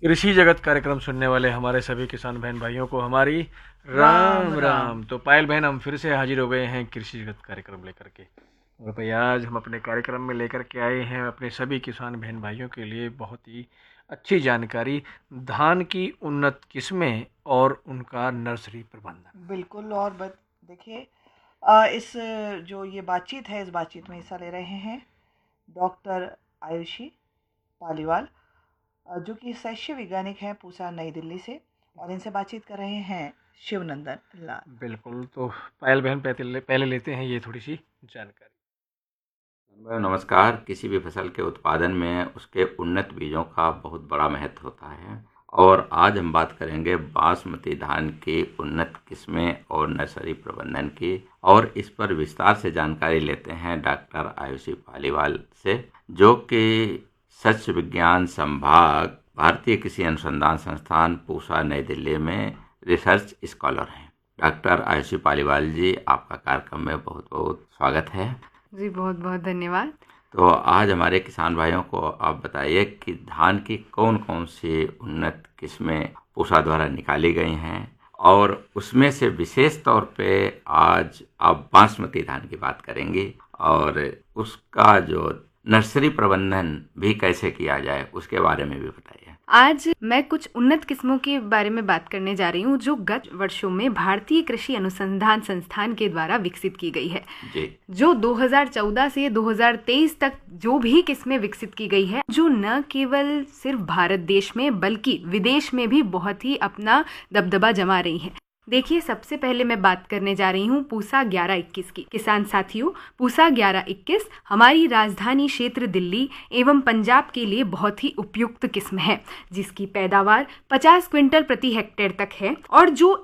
कृषि जगत कार्यक्रम सुनने वाले हमारे सभी किसान बहन भाइयों को हमारी राम राम। तो पायल बहन, हम फिर से हाजिर हो गए हैं कृषि जगत कार्यक्रम लेकर के। और भाई आज हम अपने कार्यक्रम में लेकर के आए हैं अपने सभी किसान बहन भाइयों के लिए बहुत ही अच्छी जानकारी, धान की उन्नत किस्में और उनका नर्सरी प्रबंधन। बिल्कुल। और देखिए, इस जो ये बातचीत है, इस बातचीत में हिस्सा ले रहे हैं डॉक्टर आयुषी पालीवाल, जो कि शैष्य वैज्ञानिक हैं पूसा नई दिल्ली से, और इनसे बातचीत कर रहे हैं शिवनंदन लाल। बिल्कुल। तो पायल बहन, पहले लेते हैं ये थोड़ी सी जानकारी। नमस्कार। किसी भी फसल के उत्पादन में उसके उन्नत बीजों का बहुत बड़ा महत्व होता है, और आज हम बात करेंगे बासमती धान की उन्नत किस्में और नर्सरी प्रबंधन की, और इस पर विस्तार से जानकारी लेते हैं डॉक्टर आयुषी पालीवाल से, जो कि शस्य विज्ञान संभाग, भारतीय कृषि अनुसंधान संस्थान, पूसा नई दिल्ली में रिसर्च स्कॉलर हैं। डॉक्टर आयुषी पालीवाल जी, आपका कार्यक्रम में बहुत बहुत स्वागत है। जी, बहुत बहुत धन्यवाद। तो आज हमारे किसान भाइयों को आप बताइए कि धान की कौन कौन सी उन्नत किस्में पूसा द्वारा निकाली गई हैं, और उसमें से विशेष तौर पे आज आप बासमती धान की बात करेंगे, और उसका जो नर्सरी प्रबंधन भी कैसे किया जाए उसके बारे में भी बताइए। आज मैं कुछ उन्नत किस्मों के बारे में बात करने जा रही हूँ, जो गत वर्षों में भारतीय कृषि अनुसंधान संस्थान के द्वारा विकसित की गई है जी। जो 2014 से 2023 तक जो भी किस्में विकसित की गई है, जो न केवल सिर्फ भारत देश में बल्कि विदेश में भी बहुत ही अपना दबदबा जमा रही है। देखिए, सबसे पहले मैं बात करने जा रही हूँ पूसा 1121 की। किसान साथियों, पूसा 1121 हमारी राजधानी क्षेत्र दिल्ली एवं पंजाब के लिए बहुत ही उपयुक्त किस्म है, जिसकी पैदावार 50 क्विंटल प्रति हेक्टेयर तक है और जो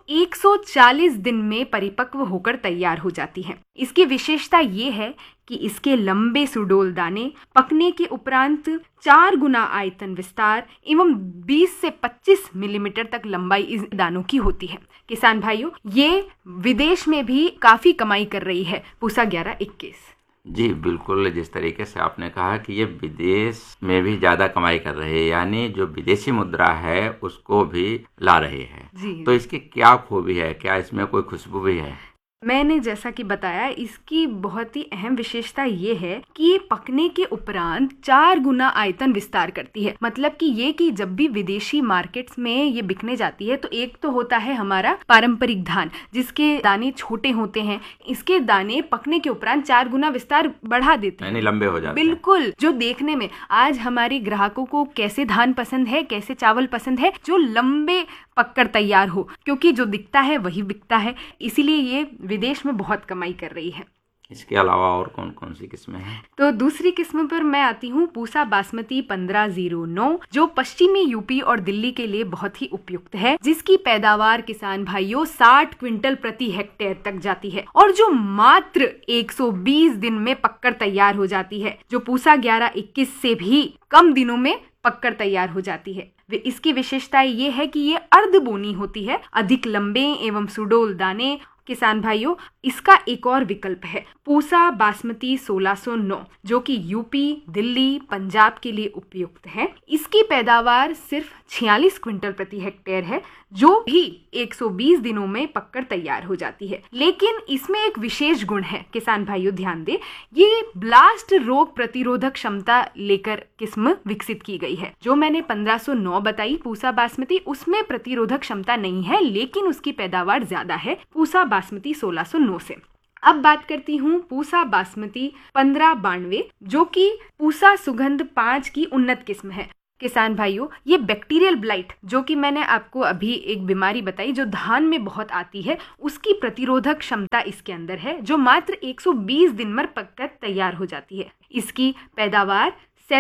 140 दिन में परिपक्व होकर तैयार हो जाती है। इसकी विशेषता ये है कि इसके लंबे सुडोल दाने पकने के उपरांत 4 गुना आयतन विस्तार एवं 20 से 25 मिलीमीटर तक लंबाई इस दानों की होती है। किसान भाइयों, ये विदेश में भी काफी कमाई कर रही है पूसा 1121। जी बिल्कुल, जिस तरीके से आपने कहा कि ये विदेश में भी ज़्यादा कमाई कर रहे हैं, यानी जो विदेशी मुद्रा है उसको भी ला रहे हैं, तो इसकी क्या खूबी है? क्या इसमें कोई खुशबू भी है? मैंने जैसा कि बताया, इसकी बहुत ही अहम विशेषता ये है कि ये पकने के उपरांत 4 गुना आयतन विस्तार करती है। मतलब कि ये कि जब भी विदेशी मार्केट्स में ये बिकने जाती है तो एक तो होता है हमारा पारंपरिक धान, जिसके दाने छोटे होते हैं, इसके दाने पकने के उपरांत 4 गुना विस्तार बढ़ा देते हैं, यानी लंबे हो जाते हैं। बिल्कुल। जो देखने में आज हमारे ग्राहकों को कैसे धान पसंद है, कैसे चावल पसंद है, जो लंबे पककर तैयार हो, क्योंकि जो दिखता है वही बिकता है, इसीलिए ये विदेश में बहुत कमाई कर रही है। इसके अलावा और कौन कौन सी किस्में हैं? तो दूसरी किस्म पर मैं आती हूँ पूसा बासमती 1509, जो पश्चिमी यूपी और दिल्ली के लिए बहुत ही उपयुक्त है, जिसकी पैदावार किसान भाइयों 60 क्विंटल प्रति हेक्टेयर तक जाती है और जो मात्र 120 दिन में पककर तैयार हो जाती है, जो पूसा 1121 से भी कम दिनों में पककर तैयार हो जाती है। इसकी विशेषता ये है कि ये अर्ध बोनी होती है, अधिक लंबे एवं सुडोल दाने। किसान भाइयों, इसका एक और विकल्प है पूसा बासमती 1609, जो कि यूपी, दिल्ली, पंजाब के लिए उपयुक्त है। इसकी पैदावार सिर्फ 46 क्विंटल प्रति हेक्टेयर है, जो भी 120 दिनों में पककर तैयार हो जाती है। लेकिन इसमें एक विशेष गुण है, किसान भाइयों ध्यान दें, ये ब्लास्ट रोग प्रतिरोधक क्षमता लेकर किस्म विकसित की गई है। जो मैंने 1509 बताई पूसा बासमती, उसमें प्रतिरोधक क्षमता नहीं है, लेकिन उसकी पैदावार ज्यादा है पूसा बासमती 1609 से। अब बात करती हूँ पूसा बासमती 1592, जो कि पूसा सुगंध 5 की उन्नत किस्म है। किसान भाइयों, ये बैक्टीरियल ब्लाइट, जो कि मैंने आपको अभी एक बीमारी बताई जो धान में बहुत आती है, उसकी प्रतिरोधक क्षमता इसके अंदर है, जो मात्र 120 दिन में पककर तैयार हो जाती है। इसकी पैदावार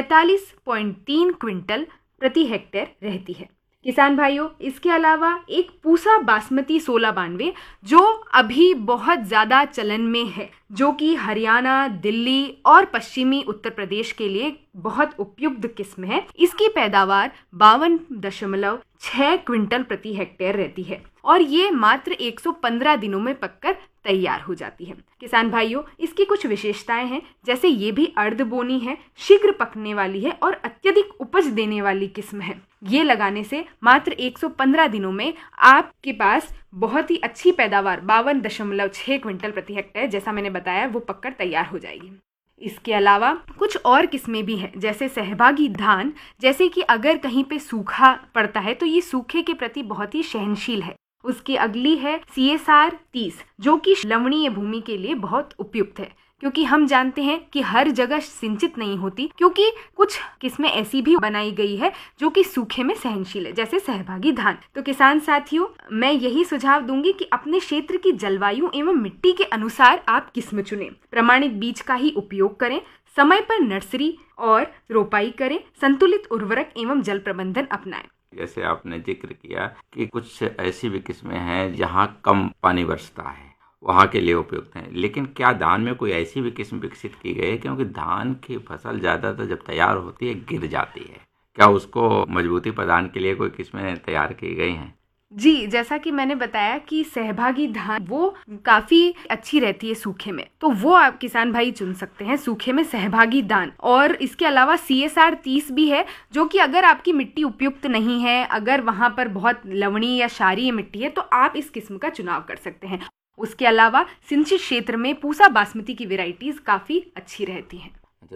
47.3 क्विंटल प्रति हेक्टेयर रहती है। किसान भाइयों, इसके अलावा एक पूसा बासमती 1692, जो अभी बहुत ज्यादा चलन में है, जो कि हरियाणा, दिल्ली और पश्चिमी उत्तर प्रदेश के लिए बहुत उपयुक्त किस्म है। इसकी पैदावार 52.6 क्विंटल प्रति हेक्टेयर रहती है और ये मात्र 115 दिनों में पककर तैयार हो जाती है। किसान भाइयों, इसकी कुछ विशेषताएं हैं, जैसे ये भी अर्ध बोनी है, शीघ्र पकने वाली है और अत्यधिक उपज देने वाली किस्म है। ये लगाने से मात्र 115 दिनों में आपके पास बहुत ही अच्छी पैदावार 52.6 क्विंटल प्रति हेक्टेयर, जैसा मैंने बताया, वो पककर तैयार हो जाएगी। इसके अलावा कुछ और किस्में भी हैं, जैसे सहभागी धान, जैसे कि अगर कहीं पे सूखा पड़ता है तो ये सूखे के प्रति बहुत ही सहनशील है। उसकी अगली है CSR 30, जो कि लवणीय भूमि के लिए बहुत उपयुक्त है, क्योंकि हम जानते हैं कि हर जगह सिंचित नहीं होती, क्योंकि कुछ किस्में ऐसी भी बनाई गई है जो कि सूखे में सहनशील है, जैसे सहभागी धान। तो किसान साथियों, मैं यही सुझाव दूंगी कि अपने क्षेत्र की जलवायु एवं मिट्टी के अनुसार आप किस्म चुनें, प्रमाणित बीज का ही उपयोग करें, समय पर नर्सरी और रोपाई करें, संतुलित उर्वरक एवं जल प्रबंधन अपनाएं। जैसे आपने जिक्र किया कि कुछ ऐसी भी किस्में हैं जहाँ कम पानी बरसता है, वहाँ के लिए उपयुक्त हैं, लेकिन क्या धान में कोई ऐसी भी किस्म विकसित की गई है? क्योंकि धान की फसल ज़्यादातर जब तैयार होती है गिर जाती है, क्या उसको मजबूती प्रदान के लिए कोई किस्में तैयार की गई हैं? जी, जैसा कि मैंने बताया कि सहभागी धान वो काफी अच्छी रहती है सूखे में, तो वो आप किसान भाई चुन सकते हैं, सूखे में सहभागी धान। और इसके अलावा CSR 30 भी है, जो कि अगर आपकी मिट्टी उपयुक्त नहीं है, अगर वहां पर बहुत लवणीय या क्षारीय मिट्टी है, तो आप इस किस्म का चुनाव कर सकते हैं। उसके अलावा सिंचित क्षेत्र में पूसा बासमती की वेराइटीज काफी अच्छी रहती हैं।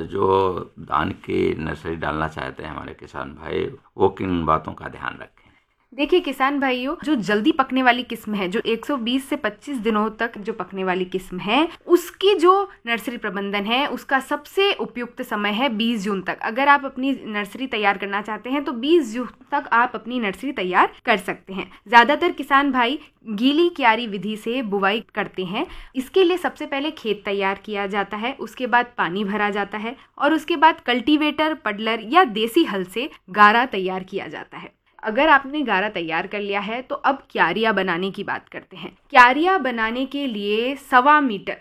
जो धान की नर्सरी डालना चाहते हैं हमारे किसान भाई, वो किन बातों का ध्यान रखें? देखिए किसान भाइयों, जो जल्दी पकने वाली किस्म है, जो 120 से 25 दिनों तक जो पकने वाली किस्म है, उसकी जो नर्सरी प्रबंधन है, उसका सबसे उपयुक्त समय है 20 जून तक। अगर आप अपनी नर्सरी तैयार करना चाहते हैं तो 20 जून तक आप अपनी नर्सरी तैयार कर सकते हैं। ज़्यादातर किसान भाई गीली क्यारी विधि से बुवाई करते हैं। इसके लिए सबसे पहले खेत तैयार किया जाता है, उसके बाद पानी भरा जाता है और उसके बाद कल्टीवेटर, पडलर या देसी हल से गारा तैयार किया जाता है। अगर आपने गारा तैयार कर लिया है तो अब क्यारियां बनाने की बात करते हैं। क्यारियां बनाने के लिए 1.25 मीटर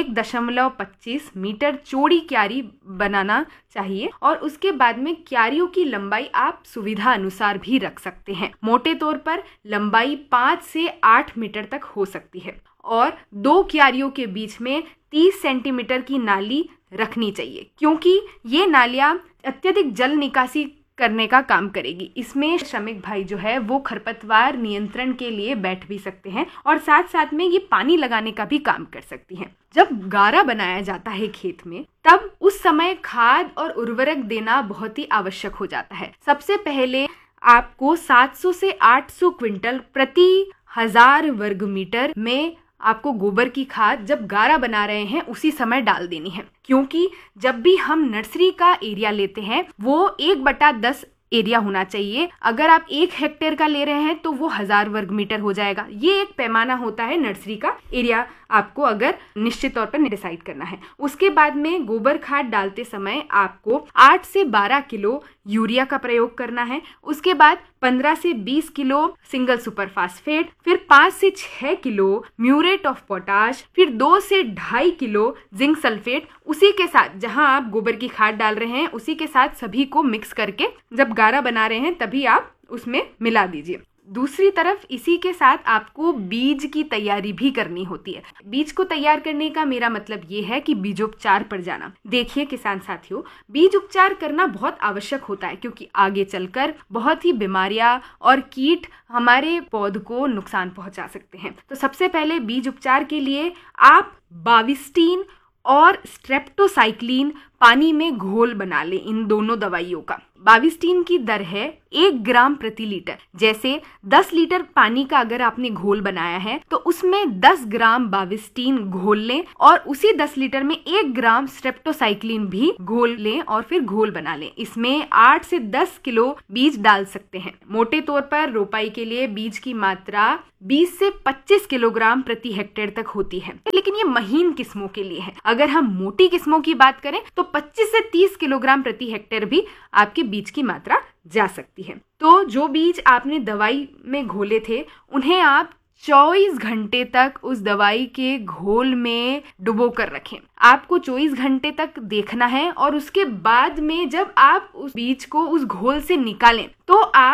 1.25 मीटर चौड़ी क्यारी बनाना चाहिए और उसके बाद में क्यारियों की लंबाई आप सुविधा अनुसार भी रख सकते हैं। मोटे तौर पर लंबाई 5 से 8 मीटर तक हो सकती है और 2 क्यारियों के बीच में 30 सेंटीमीटर की नाली रखनी चाहिए, क्योंकि ये नालियां अत्यधिक जल निकासी करने का काम करेगी। इसमें श्रमिक भाई जो है वो खरपतवार नियंत्रण के लिए बैठ भी सकते हैं और साथ साथ में ये पानी लगाने का भी काम कर सकती हैं। जब गारा बनाया जाता है खेत में, तब उस समय खाद और उर्वरक देना बहुत ही आवश्यक हो जाता है। सबसे पहले आपको 700 से 800 क्विंटल प्रति 1000 वर्ग मीटर में आपको गोबर की खाद जब गारा बना रहे हैं उसी समय डाल देनी है, क्योंकि जब भी हम नर्सरी का एरिया लेते हैं वो 1/10 एरिया होना चाहिए। अगर आप 1 हेक्टेयर का ले रहे हैं तो वो 1000 वर्ग मीटर हो जाएगा। ये एक पैमाना होता है नर्सरी का एरिया, आपको अगर निश्चित तौर पर डिसाइड करना है। उसके बाद में गोबर खाद डालते समय आपको 8 से 12 किलो यूरिया का प्रयोग करना है। उसके बाद 15 से 20 किलो सिंगल सुपर फास्फेट, फिर 5 से 6 किलो म्यूरेट ऑफ पोटाश, फिर 2 से 2.5 किलो जिंक सल्फेट, उसी के साथ जहां आप गोबर की खाद डाल रहे हैं उसी के साथ सभी को मिक्स करके जब गारा बना रहे हैं तभी आप उसमें मिला दीजिए। दूसरी तरफ इसी के साथ आपको बीज की तैयारी भी करनी होती है। बीज को तैयार करने का मेरा मतलब ये है कि बीजोपचार पर जाना। देखिए किसान साथियों, बीज उपचार करना बहुत आवश्यक होता है, क्योंकि आगे चलकर बहुत ही बीमारियां और कीट हमारे पौध को नुकसान पहुंचा सकते हैं। तो सबसे पहले बीज उपचार के लिए आप बाविस्टीन और स्ट्रेप्टोसाइक्लिन पानी में घोल बना लें। इन दोनों दवाइयों का बाविस्टीन की दर है 1 ग्राम प्रति लीटर। जैसे 10 लीटर पानी का अगर आपने घोल बनाया है तो उसमें 10 ग्राम बाविस्टीन घोल लें और उसी 10 लीटर में 1 ग्राम स्ट्रेप्टोसाइक्लिन भी घोल लें और फिर घोल बना लें। इसमें 8 से 10 किलो बीज डाल सकते हैं। मोटे तौर पर रोपाई के लिए बीज की मात्रा 20 से 25 किलोग्राम प्रति हेक्टेयर तक होती है, लेकिन ये महीन किस्मों के लिए है। अगर हम मोटी किस्मों की बात करें तो 25 से 30 किलोग्राम प्रति हेक्टेयर भी आपके बीज की मात्रा जा सकती है। तो जो बीज आपने दवाई में घोले थे उन्हें आप 24 घंटे तक उस दवाई के घोल में डुबो कर रखें। आपको 24 घंटे तक देखना है और उसके बाद में जब आप उस बीज को उस घोल से निकालें तो आप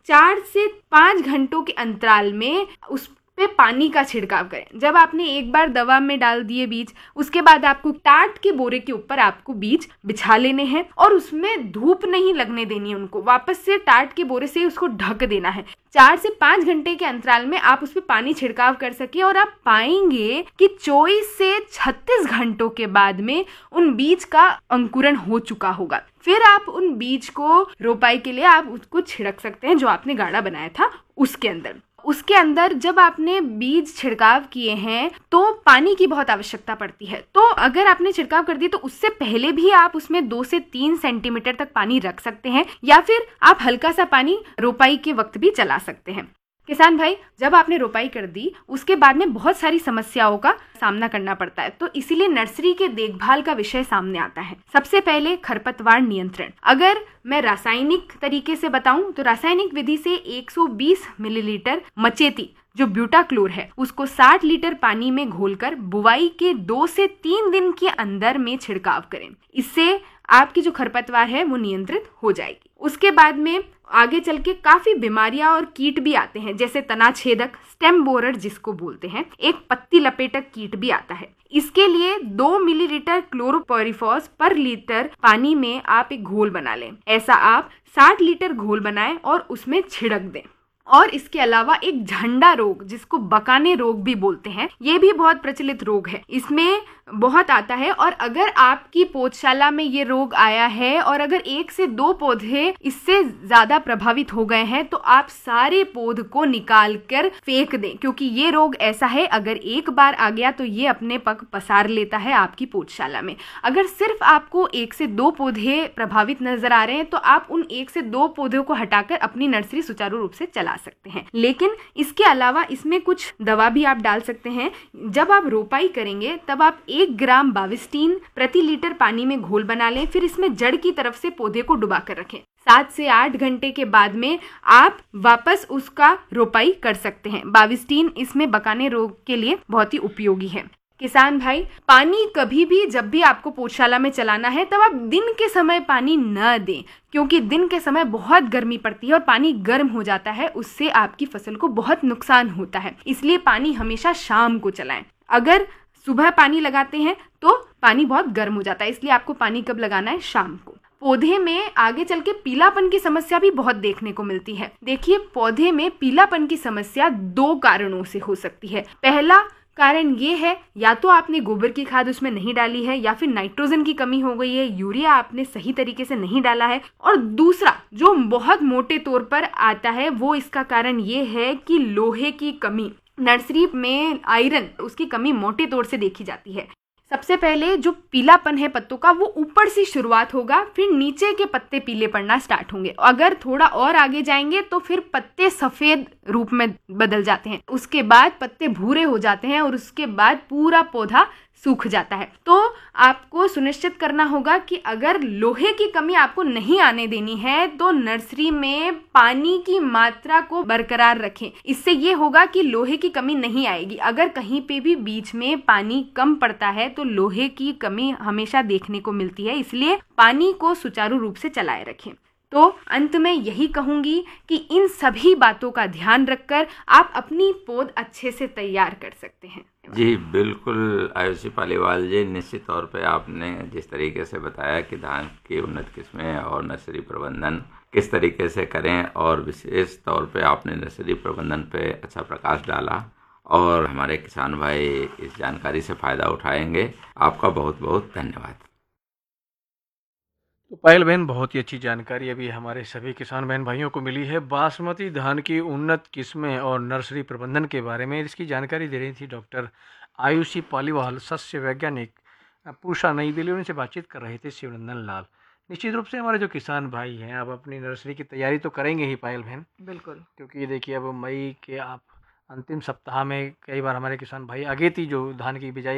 4 से 5 घंटों के अंतराल में उस पे पानी का छिड़काव करें। जब आपने एक बार दवा में डाल दिए बीज, उसके बाद आपको टाट के बोरे के ऊपर आपको बीज बिछा लेने हैं और उसमें धूप नहीं लगने देनी है उनको, वापस से टाट के बोरे से उसको ढक देना है। 4 से 5 घंटे के अंतराल में आप उस पर पानी छिड़काव कर सके और आप पाएंगे कि 24 से 36 घंटों के बाद में उन बीज का अंकुरण हो चुका होगा। फिर आप उन बीज को रोपाई के लिए आप उसको छिड़क सकते हैं जो आपने गाढ़ा बनाया था उसके अंदर जब आपने बीज छिड़काव किए हैं तो पानी की बहुत आवश्यकता पड़ती है। तो अगर आपने छिड़काव कर दिया तो उससे पहले भी आप उसमें 2 से 3 सेंटीमीटर तक पानी रख सकते हैं या फिर आप हल्का सा पानी रोपाई के वक्त भी चला सकते हैं। किसान भाई, जब आपने रोपाई कर दी उसके बाद में बहुत सारी समस्याओं का सामना करना पड़ता है, तो इसीलिए नर्सरी के देखभाल का विषय सामने आता है। सबसे पहले खरपतवार नियंत्रण। अगर मैं रासायनिक तरीके से बताऊं तो रासायनिक विधि से 120 मिलीलीटर मचेती जो ब्यूटाक्लोर है उसको 60 लीटर पानी में घोलकर बुवाई के 2 से 3 दिन के अंदर में छिड़काव करें। इससे आपकी जो खरपतवार है वो नियंत्रित हो जाएगी। उसके बाद में आगे चल के काफी बीमारियां और कीट भी आते हैं, जैसे तना छेदक, स्टेम बोरर जिसको बोलते हैं, एक पत्ती लपेटक कीट भी आता है। इसके लिए 2 मिलीलीटर क्लोरोपाइरीफॉस पर लीटर पानी में आप एक घोल बना लें। ऐसा आप 60 लीटर घोल बनाएं और उसमें छिड़क दें। और इसके अलावा एक झंडा रोग जिसको बकाने रोग भी बोलते हैं, ये भी बहुत प्रचलित रोग है, इसमें बहुत आता है। और अगर आपकी पौधशाला में ये रोग आया है और अगर 1 से 2 पौधे इससे ज्यादा प्रभावित हो गए हैं तो आप सारे पौध को निकाल कर फेंक दें, क्योंकि ये रोग ऐसा है अगर एक बार आ गया तो ये अपने पग पसार लेता है आपकी पौधशाला में। अगर सिर्फ आपको 1 से 2 पौधे प्रभावित नजर आ रहे हैं तो आप उन 1 से 2 पौधों को हटाकर अपनी नर्सरी सुचारू रूप से चला सकते हैं। लेकिन इसके अलावा इसमें कुछ दवा भी आप डाल सकते हैं। जब आप रोपाई करेंगे तब आप 1 ग्राम बाविस्टीन प्रति लीटर पानी में घोल बना लें, फिर इसमें जड़ की तरफ से पौधे को डुबा कर रखें। 7 से 8 घंटे के बाद में आप वापस उसका रोपाई कर सकते हैं। बाविस्टीन इसमें बकाने रोग के लिए बहुत ही उपयोगी है। किसान भाई, पानी कभी भी जब भी आपको पौधशाला में चलाना है तब आप दिन के समय पानी न दें, क्योंकि दिन के समय बहुत गर्मी पड़ती है और पानी गर्म हो जाता है, उससे आपकी फसल को बहुत नुकसान होता है। इसलिए पानी हमेशा शाम को चलाएं। अगर सुबह पानी लगाते हैं तो पानी बहुत गर्म हो जाता है, इसलिए आपको पानी कब लगाना है? शाम को। पौधे में आगे चल के पीलापन की समस्या भी बहुत देखने को मिलती है। देखिए, पौधे में पीलापन की समस्या 2 कारणों से हो सकती है। पहला कारण ये है, या तो आपने गोबर की खाद उसमें नहीं डाली है, या फिर नाइट्रोजन की कमी हो गई है, यूरिया आपने सही तरीके से नहीं डाला है। और दूसरा जो बहुत मोटे तौर पर आता है वो इसका कारण ये है कि लोहे की कमी। नर्सरी में आयरन उसकी कमी मोटे तौर से देखी जाती है। सबसे पहले जो पीलापन है पत्तों का वो ऊपर से शुरुआत होगा, फिर नीचे के पत्ते पीले पड़ना स्टार्ट होंगे। अगर थोड़ा और आगे जाएंगे तो फिर पत्ते सफेद रूप में बदल जाते हैं, उसके बाद पत्ते भूरे हो जाते हैं और उसके बाद पूरा पौधा सूख जाता है। तो आपको सुनिश्चित करना होगा कि अगर लोहे की कमी आपको नहीं आने देनी है तो नर्सरी में पानी की मात्रा को बरकरार रखें। इससे ये होगा कि लोहे की कमी नहीं आएगी। अगर कहीं पे भी बीच में पानी कम पड़ता है तो लोहे की कमी हमेशा देखने को मिलती है, इसलिए पानी को सुचारू रूप से चलाए रखें। तो अंत में यही कहूंगी कि इन सभी बातों का ध्यान रखकर आप अपनी पौध अच्छे से तैयार कर सकते हैं। जी बिल्कुल आयुषी पालीवाल जी, निश्चित तौर पे आपने जिस तरीके से बताया कि धान की उन्नत किस्में और नर्सरी प्रबंधन किस तरीके से करें, और विशेष तौर पे आपने नर्सरी प्रबंधन पे अच्छा प्रकाश डाला और हमारे किसान भाई इस जानकारी से फ़ायदा उठाएंगे। आपका बहुत बहुत धन्यवाद। तो पायल बहन, बहुत ही अच्छी जानकारी अभी हमारे सभी किसान बहन भाइयों को मिली है बासमती धान की उन्नत किस्में और नर्सरी प्रबंधन के बारे में। इसकी जानकारी दे रही थी डॉक्टर आयुषी पालीवाल, सस्य वैज्ञानिक, पूषा, नई दिल्ली। उनसे बातचीत कर रहे थे शिवनंदन लाल। निश्चित रूप से हमारे जो किसान भाई हैं अब अपनी नर्सरी की तैयारी तो करेंगे ही पायल बहन, बिल्कुल, क्योंकि देखिए अब मई के आप अंतिम सप्ताह में कई बार हमारे किसान भाई अगेती जो धान की बिजाई